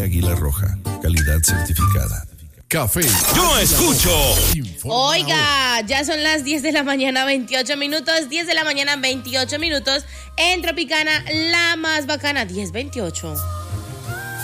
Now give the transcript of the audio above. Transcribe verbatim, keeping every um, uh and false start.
Águila Roja, calidad certificada. Café. Yo escucho. Oiga, ya son las diez de la mañana, veintiocho minutos. diez de la mañana, veintiocho minutos. En Tropicana, la más bacana, diez veintiocho.